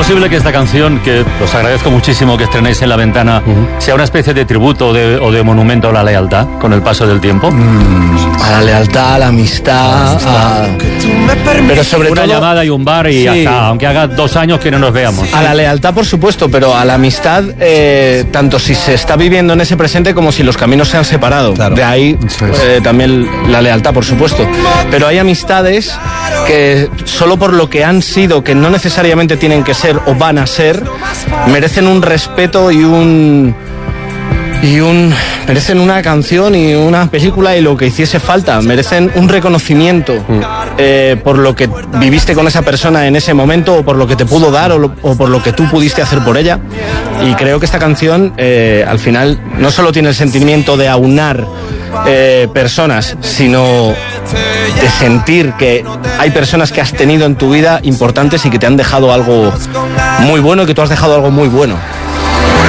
posible que esta canción, que os agradezco muchísimo que estrenéis en La Ventana, sea una especie de tributo o de monumento a la lealtad con el paso del tiempo? A la lealtad, a la amistad, pero sobre una todo... llamada y un bar y ya está, aunque haga 2 años que no nos veamos. A la lealtad, por supuesto, pero a la amistad, tanto si se está viviendo en ese presente como si los caminos se han separado. Claro. De ahí también la lealtad, por supuesto. Pero hay amistades que solo por lo que han sido, que no necesariamente tienen que ser o van a ser, merecen un respeto merecen una canción y una película y lo que hiciese falta, merecen un reconocimiento por lo que viviste con esa persona en ese momento, o por lo que te pudo dar, o por lo que tú pudiste hacer por ella. Y creo que esta canción al final no solo tiene el sentimiento de aunar personas, sino de sentir que hay personas que has tenido en tu vida importantes y que te han dejado algo muy bueno, y que tú has dejado algo muy bueno.